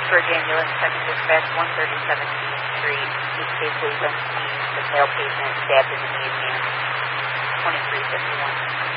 Bridge Ambulance, second dispatch, 137th Street, East Bay Police on scene, the male patient stabbed in the knee and hand, 2351.